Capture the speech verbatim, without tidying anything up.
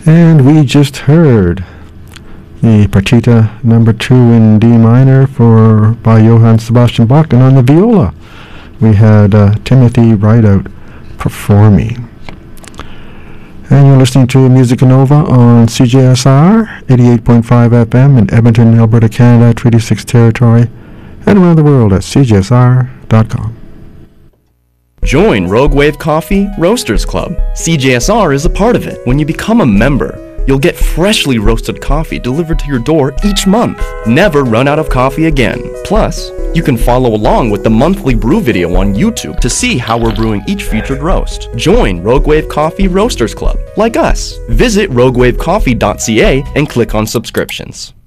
And we just heard the Partita number two in D minor for by Johann Sebastian Bach, and on the viola we had uh, Timothy Rideout performing. And you're listening to Musica Nova on C J S R eighty-eight point five F M in Edmonton, Alberta, Canada, Treaty six territory, and around the world at C J S R dot com. Join Rogue Wave Coffee Roasters Club. C J S R is a part of it. When you become a member, you'll get freshly roasted coffee delivered to your door each month. Never run out of coffee again. Plus, you can follow along with the monthly brew video on YouTube to see how we're brewing each featured roast. Join Rogue Wave Coffee Roasters Club, like us. Visit rogue wave coffee dot c a and click on subscriptions.